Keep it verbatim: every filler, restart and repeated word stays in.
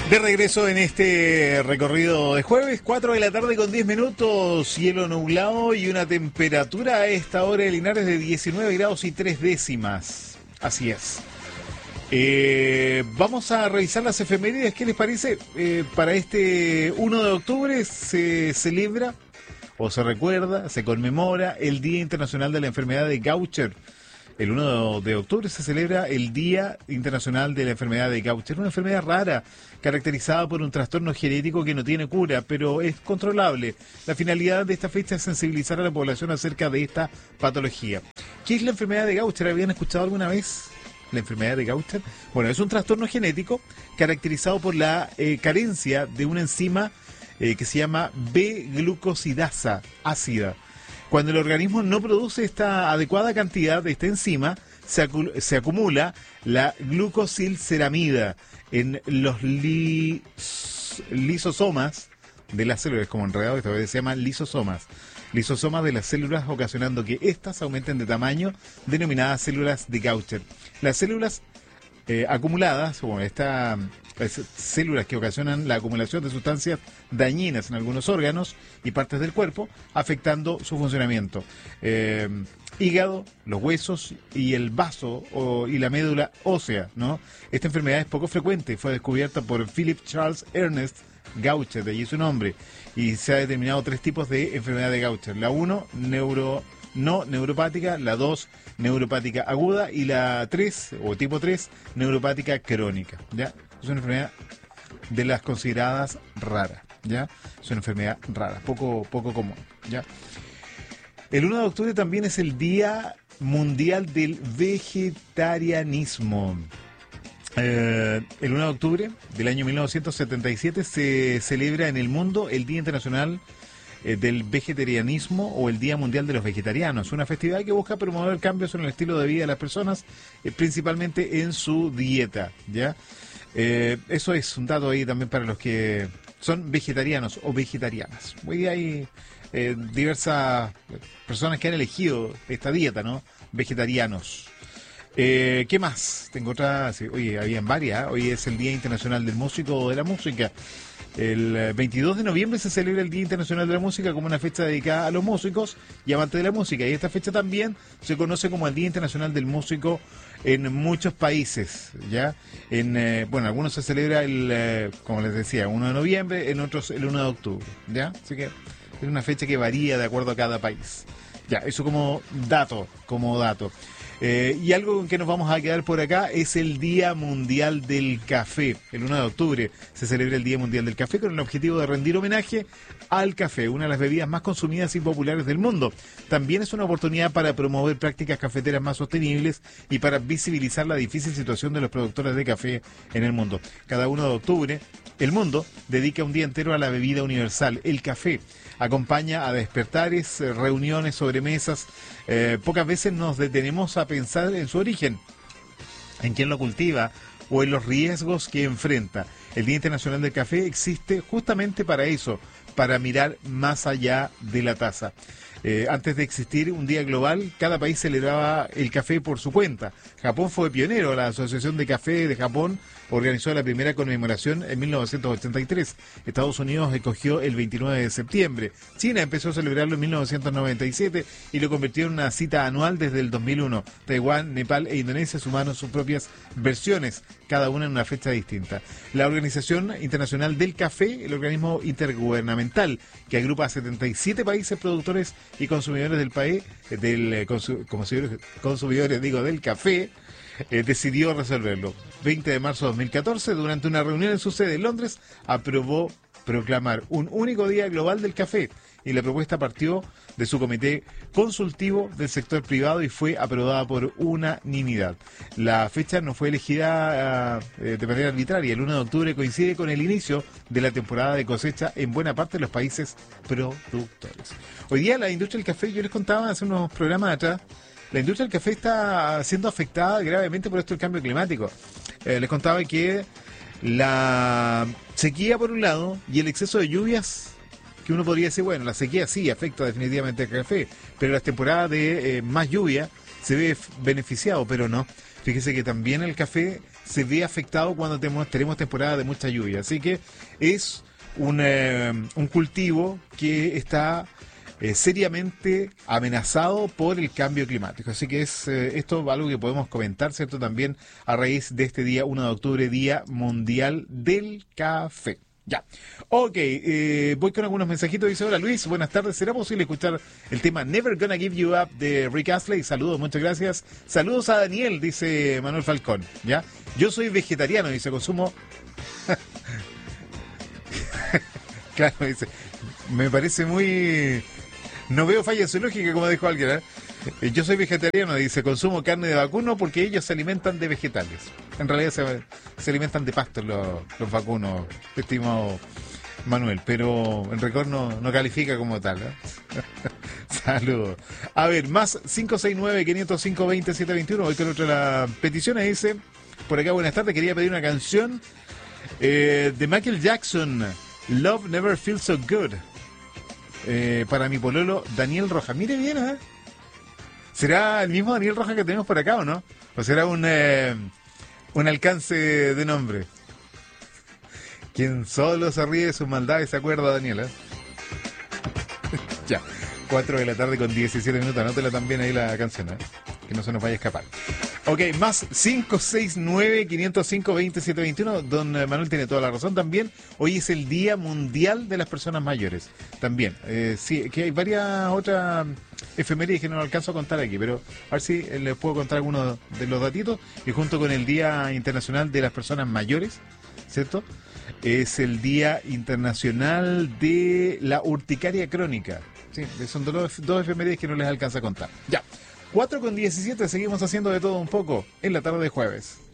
De regreso en este recorrido de jueves, cuatro de la tarde con diez minutos, cielo nublado y una temperatura a esta hora de Linares de diecinueve grados y tres décimas. Así es. Eh, vamos a revisar las efemérides. ¿Qué les parece? Eh, para este uno de octubre se celebra, o se recuerda, se conmemora el Día Internacional de la Enfermedad de Gaucher. El uno de octubre se celebra el Día Internacional de la Enfermedad de Gaucher, una enfermedad rara, caracterizada por un trastorno genético que no tiene cura, pero es controlable. La finalidad de esta fecha es sensibilizar a la población acerca de esta patología. ¿Qué es la enfermedad de Gaucher? ¿Habían escuchado alguna vez la enfermedad de Gaucher? Bueno, es un trastorno genético caracterizado por la eh, carencia de una enzima eh, que se llama B-glucosidasa ácida. Cuando el organismo no produce esta adecuada cantidad de esta enzima, se, acu se acumula la glucosilceramida en los lis lisosomas de las células, como enredado, esta vez se llaman lisosomas. Lisosomas de las células, ocasionando que éstas aumenten de tamaño, denominadas células de Gaucher. Las células eh, acumuladas, bueno, estas células que ocasionan la acumulación de sustancias dañinas en algunos órganos y partes del cuerpo, afectando su funcionamiento. Eh, hígado, los huesos y el vaso o, y la médula ósea, ¿no? Esta enfermedad es poco frecuente, fue descubierta por Philip Charles Ernest Gaucher, de allí su nombre, y se ha determinado tres tipos de enfermedad de Gaucher. La uno, neuro, no neuropática, la dos, neuropática aguda, y la tres, o tipo tres, neuropática crónica, ¿ya? Es una enfermedad de las consideradas raras, ¿ya? Es una enfermedad rara, poco, poco común, ¿ya? El uno de octubre también es el Día Mundial del Vegetarianismo. Eh, el uno de octubre del año mil novecientos setenta y siete se celebra en el mundo el Día Internacional eh, del Vegetarianismo o el Día Mundial de los Vegetarianos, una festividad que busca promover cambios en el estilo de vida de las personas, eh, principalmente en su dieta, ¿ya? Eh, eso es un dato ahí también para los que son vegetarianos o vegetarianas. Hoy hay eh, diversas personas que han elegido esta dieta, ¿no? Vegetarianos. Eh, ¿Qué más? Tengo otra. Sí, oye, habían varias. ¿eh? Hoy es el Día Internacional del Músico o de la Música. El veintidós de noviembre se celebra el Día Internacional de la Música como una fecha dedicada a los músicos y amantes de la música. Y esta fecha también se conoce como el Día Internacional del Músico en muchos países, ¿ya? En, eh, bueno, algunos se celebra el, eh, como les decía, uno de noviembre, en otros el uno de octubre, ¿ya? Así que es una fecha que varía de acuerdo a cada país. Ya, eso como dato, como dato. Eh, y algo con que nos vamos a quedar por acá es el Día Mundial del Café. El uno de octubre se celebra el Día Mundial del Café con el objetivo de rendir homenaje al café, una de las bebidas más consumidas y populares del mundo. También es una oportunidad para promover prácticas cafeteras más sostenibles y para visibilizar la difícil situación de los productores de café en el mundo. Cada uno de octubre, el mundo dedica un día entero a la bebida universal, el café. Acompaña a despertares, reuniones, sobremesas. Eh, pocas veces nos detenemos a pensar en su origen, en quién lo cultiva o en los riesgos que enfrenta. El Día Internacional del Café existe justamente para eso, para mirar más allá de la taza. Eh, antes de existir un día global, cada país celebraba el café por su cuenta. Japón fue pionero, la Asociación de Café de Japón organizó la primera conmemoración en mil novecientos ochenta y tres. Estados Unidos escogió el veintinueve de septiembre. China empezó a celebrarlo en mil novecientos noventa y siete y lo convirtió en una cita anual desde el dos mil uno. Taiwán, Nepal e Indonesia sumaron sus propias versiones, cada una en una fecha distinta. La Organización Internacional del Café, el organismo intergubernamental que agrupa a setenta y siete países productores y consumidores del país, del consu, consumidores, consumidores digo del café, eh, decidió resolverlo. veinte de marzo de dos mil catorce, durante una reunión en su sede en Londres, aprobó proclamar un único día global del café, y la propuesta partió de su comité consultivo del sector privado y fue aprobada por unanimidad. La fecha no fue elegida uh, de manera arbitraria. El uno de octubre coincide con el inicio de la temporada de cosecha en buena parte de los países productores. Hoy día la industria del café, yo les contaba hace unos programas atrás, la industria del café está siendo afectada gravemente por esto del cambio climático. Eh, les contaba que la sequía por un lado y el exceso de lluvias, que uno podría decir, bueno, la sequía sí afecta definitivamente al café, pero las temporadas de eh, más lluvia se ve beneficiado, pero no. Fíjese que también el café se ve afectado cuando tenemos, tenemos temporada de mucha lluvia. Así que es un, eh, un cultivo que está eh, seriamente amenazado por el cambio climático. Así que es eh, esto algo que podemos comentar, ¿cierto? También a raíz de este día uno de octubre, Día Mundial del Café. Ya, ok, eh, voy con algunos mensajitos. Dice, hola Luis, buenas tardes. ¿Será posible escuchar el tema Never Gonna Give You Up de Rick Astley? Saludos, muchas gracias. Saludos a Daniel, dice Manuel Falcón. Ya, yo soy vegetariano, dice, consumo... Claro, dice, me parece muy... No veo falla en su lógica, como dijo alguien, ¿eh? Yo soy vegetariano, dice, consumo carne de vacuno porque ellos se alimentan de vegetales. En realidad se, se alimentan de pastos los, los vacunos, estimado Manuel, pero en rigor no, no califica como tal, ¿eh? Saludos. A ver, más cinco seis nueve, cinco cero cinco, dos cero siete dos uno. Voy con otra de las peticiones. Dice, por acá, buenas tardes, quería pedir una canción eh, de Michael Jackson, Love Never Feels So Good, eh, para mi pololo Daniel Rojas. Mire bien, ¿eh? ¿Será el mismo Daniel Rojas que tenemos por acá o no? ¿O será un, eh, un alcance de nombre? Quien solo se ríe de sus maldades se acuerda, Daniel, ¿eh? Ya, cuatro de la tarde con diecisiete minutos. Anótela también ahí la canción, ¿eh? Que no se nos vaya a escapar. Ok, más cinco seis nueve, cinco cero cinco, dos cero siete dos uno. Don Manuel tiene toda la razón también. Hoy es el Día Mundial de las Personas Mayores. También. Eh, sí, que hay varias otras efemérides que no alcanzo a contar aquí, pero a ver si les puedo contar algunos de los datitos. Y junto con el Día Internacional de las Personas Mayores, ¿cierto? Es el Día Internacional de la Urticaria Crónica. Sí, son dos, dos efemérides que no les alcanza a contar. Ya. cuatro con diecisiete, seguimos haciendo de todo un poco en la tarde de jueves.